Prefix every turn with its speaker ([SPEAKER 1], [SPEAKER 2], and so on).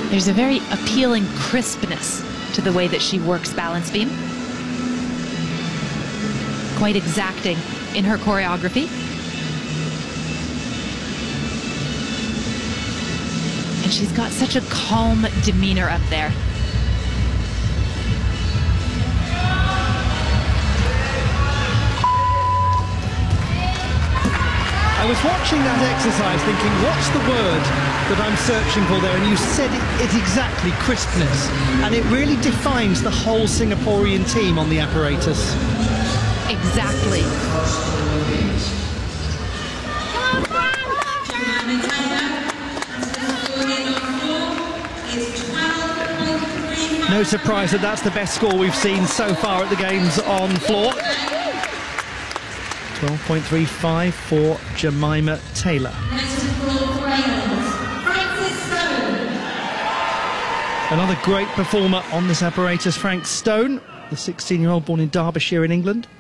[SPEAKER 1] There's a very appealing crispness to the way that she works balance beam. Quite exacting in her choreography. And she's got such a calm demeanor up there.
[SPEAKER 2] I was watching that exercise thinking, what's the word that I'm searching for there? And you said it exactly, crispness. And it really defines the whole Singaporean team on the apparatus.
[SPEAKER 1] Exactly.
[SPEAKER 2] No surprise that that's the best score we've seen so far at the games on floor. 12.35 for Jemima Taylor. Another great performer on this apparatus, Frank Stone, the 16-year-old born in Derbyshire in England.